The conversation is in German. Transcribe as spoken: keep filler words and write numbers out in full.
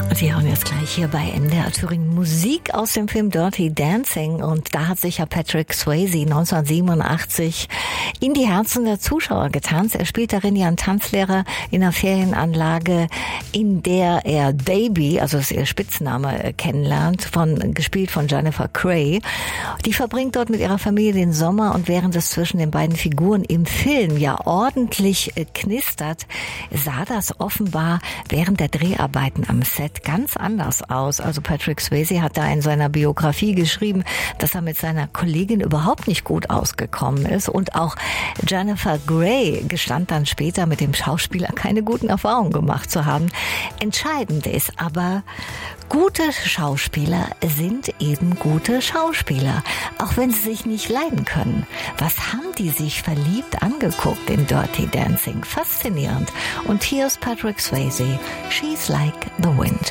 Sie hören jetzt gleich hier bei M D R Thüringen Musik aus dem Film Dirty Dancing, und da hat sich ja Patrick Swayze neunzehnhundertsiebenundachtzig in die Herzen der Zuschauer getanzt. Er spielt darin ja einen Tanzlehrer in einer Ferienanlage, in der er Baby, also das ist ihr Spitzname, kennenlernt, von, gespielt von Jennifer Grey. Die verbringt dort mit ihrer Familie den Sommer, und während es zwischen den beiden Figuren im Film ja ordentlich knistert, sah das offenbar während der Dreharbeiten am Set ganz anders aus. Also Patrick Swayze hat da in seiner Biografie geschrieben, dass er mit seiner Kollegin überhaupt nicht gut ausgekommen ist, und auch Jennifer Grey gestand dann später, mit dem Schauspieler keine guten Erfahrungen gemacht zu haben. Entscheidend ist aber, gute Schauspieler sind eben gute Schauspieler, auch wenn sie sich nicht leiden können. Was haben die sich verliebt angeguckt in Dirty Dancing? Faszinierend. Und hier ist Patrick Swayze, She's Like the Wind.